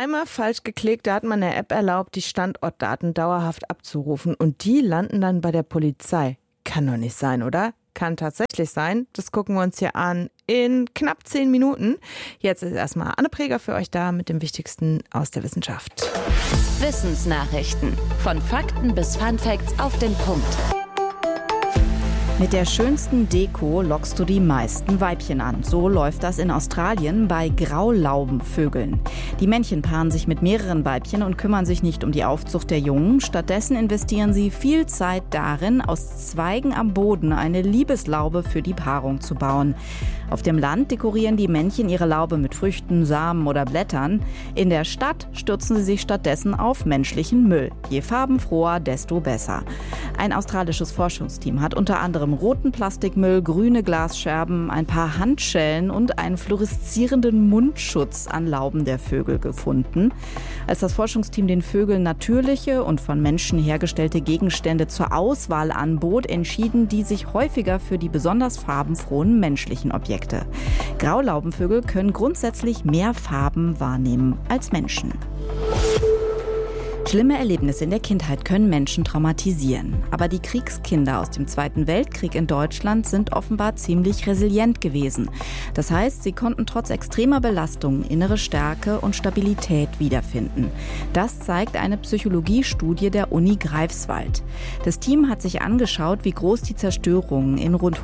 einmal falsch geklickt, da hat man der App erlaubt, die Standortdaten dauerhaft abzurufen und die landen dann bei der Polizei. Kann doch nicht sein, oder? Kann tatsächlich sein. Das gucken wir uns hier an in knapp 10 Minuten. Jetzt ist erstmal Anne Preger für euch da mit dem Wichtigsten aus der Wissenschaft. Wissensnachrichten. Von Fakten bis Funfacts auf den Punkt. Mit der schönsten Deko lockst du die meisten Weibchen an. So läuft das in Australien bei Graulaubenvögeln. Die Männchen paaren sich mit mehreren Weibchen und kümmern sich nicht um die Aufzucht der Jungen. Stattdessen investieren sie viel Zeit darin, aus Zweigen am Boden eine Liebeslaube für die Paarung zu bauen. Auf dem Land dekorieren die Männchen ihre Laube mit Früchten, Samen oder Blättern. In der Stadt stürzen sie sich stattdessen auf menschlichen Müll. Je farbenfroher, desto besser. Ein australisches Forschungsteam hat unter anderem roten Plastikmüll, grüne Glasscherben, ein paar Handschellen und einen fluoreszierenden Mundschutz an Lauben der Vögel gefunden. Als das Forschungsteam den Vögeln natürliche und von Menschen hergestellte Gegenstände zur Auswahl anbot, entschieden die sich häufiger für die besonders farbenfrohen menschlichen Objekte. Graulaubenvögel können grundsätzlich mehr Farben wahrnehmen als Menschen. Schlimme Erlebnisse in der Kindheit können Menschen traumatisieren. Aber die Kriegskinder aus dem Zweiten Weltkrieg in Deutschland sind offenbar ziemlich resilient gewesen. Das heißt, sie konnten trotz extremer Belastungen innere Stärke und Stabilität wiederfinden. Das zeigt eine Psychologiestudie der Uni Greifswald. Das Team hat sich angeschaut, wie groß die Zerstörung in rund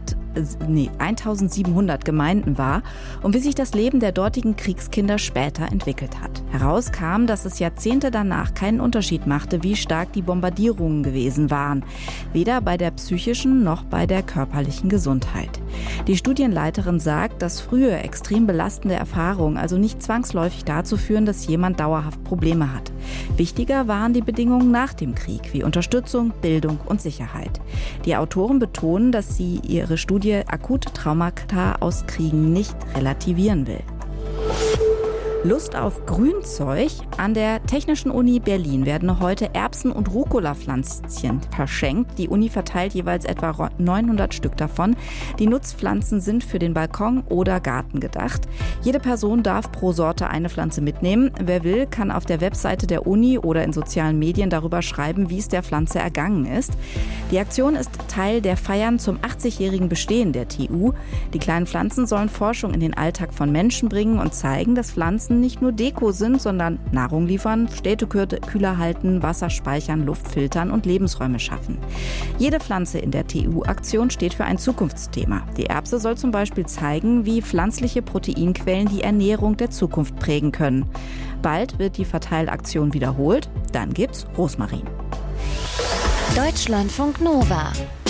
1700 Gemeinden war und wie sich das Leben der dortigen Kriegskinder später entwickelt hat. Heraus kam, dass es Jahrzehnte danach keinen Unterschied machte, wie stark die Bombardierungen gewesen waren. Weder bei der psychischen noch bei der körperlichen Gesundheit. Die Studienleiterin sagt, dass frühe, extrem belastende Erfahrungen also nicht zwangsläufig dazu führen, dass jemand dauerhaft Probleme hat. Wichtiger waren die Bedingungen nach dem Krieg, wie Unterstützung, Bildung und Sicherheit. Die Autoren betonen, dass sie ihre Studie akute Traumata aus Kriegen nicht relativieren will. Lust auf Grünzeug? An der Technischen Uni Berlin werden heute Erbsen- und Rucola-Pflänzchen verschenkt. Die Uni verteilt jeweils etwa 900 Stück davon. Die Nutzpflanzen sind für den Balkon oder Garten gedacht. Jede Person darf pro Sorte eine Pflanze mitnehmen. Wer will, kann auf der Webseite der Uni oder in sozialen Medien darüber schreiben, wie es der Pflanze ergangen ist. Die Aktion ist Teil der Feiern zum 80-jährigen Bestehen der TU. Die kleinen Pflanzen sollen Forschung in den Alltag von Menschen bringen und zeigen, dass Pflanzen nicht nur Deko sind, sondern Nahrung liefern, Städte kühler halten, Wasser speichern, Luft filtern und Lebensräume schaffen. Jede Pflanze in der TU-Aktion steht für ein Zukunftsthema. Die Erbse soll zum Beispiel zeigen, wie pflanzliche Proteinquellen die Ernährung der Zukunft prägen können. Bald wird die Verteilaktion wiederholt, dann gibt's Rosmarin. Deutschlandfunk Nova